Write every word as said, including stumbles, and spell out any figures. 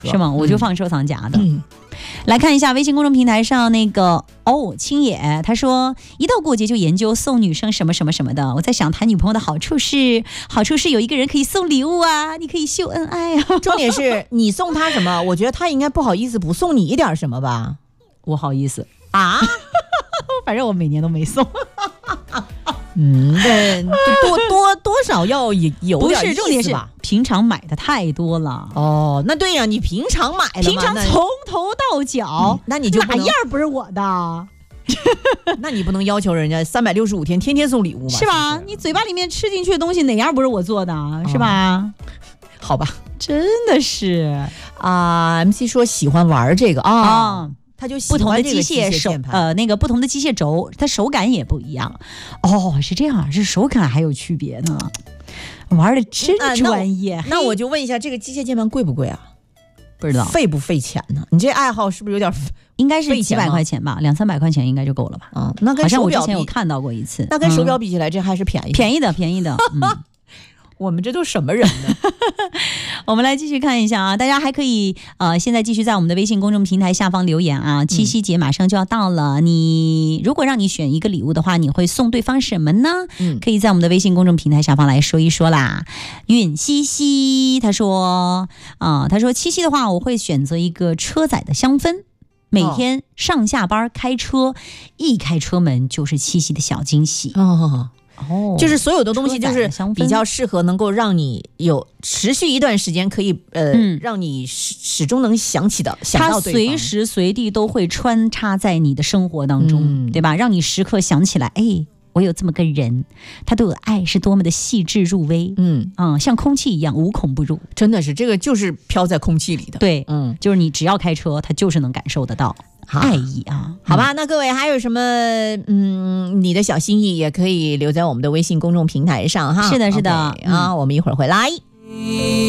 是吗？我就放收藏夹的。 嗯， 来看一下微信公众平台上那个哦，青野他说，一到过节就研究送女生什么什么什么的。我在想，谈女朋友的好处是，好处是有一个人可以送礼物啊，你可以秀恩爱啊。 重点是你送他什么？我觉得他应该不好意思不送你一点什么吧？ 我好意思啊， 反正我每年都没送。 嗯，对，多多多少要有有不点意思吧。 是，重点是平常买的太多了。 哦，那对呀、啊，你平常买的， 平常从头到脚， 嗯、那你就哪样不是我的？ 那你不能要求人家三百六十五天天天送礼物吧？ 是吧？是你嘴巴里面吃进去的东西哪样不是我做的？哦、是吧？ 好吧， 真的是啊、呃。M C 说喜欢玩这个啊。哦，他就喜欢这个机械键盘， 呃，那个不同的机械轴，它手感也不一样。哦，是这样，是手感还有区别呢。玩的真专业、 啊那。那我就问一下，这个机械键盘贵不贵啊？ 不知道， 费不费钱呢？你这爱好是不是有点？ 应该是几百块钱吧，两三百块钱应该就够了吧？ 嗯，那跟手表比， 好像我之前有看到过一次。 那跟手表比起来，嗯、这还是便宜， 便宜的，便宜的。嗯我们这都什么人呢？ 我们来继续看一下啊，大家还可以呃，现在继续在我们的微信公众平台下方留言啊。七夕节马上就要到了，嗯、你如果让你选一个礼物的话，你会送对方什么呢？嗯，可以在我们的微信公众平台下方来说一说啦。允西西他说啊、呃，他说七夕的话，我会选择一个车载的香氛。每天上下班开车，哦、一开车门就是七夕的小惊喜哦。哦，就是所有的东西就是比较适合能够让你有持续一段时间可以呃、嗯、让你始始终能想起的想到对方， 它随时随地都会穿插在你的生活当中、嗯、对吧？让你时刻想起来，哎，我有这么个人，他对我的爱是多么的细致入微，嗯嗯，像空气一样无孔不入。 真的是这个就是飘在空气里的， 对，嗯，就是你只要开车，他就是能感受得到爱意啊。 好吧，那各位还有什么嗯你的小心意也可以留在我们的微信公众平台上哈。 是的是的、 okay, 啊、嗯、我们一会儿回来。